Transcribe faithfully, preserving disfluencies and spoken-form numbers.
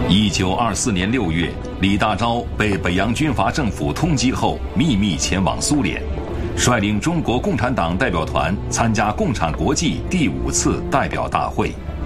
一九二四年六月，李大钊被北洋军阀政府通缉后，秘密前往苏联，率领中国共产党代表团参加共产国际第五次代表大会。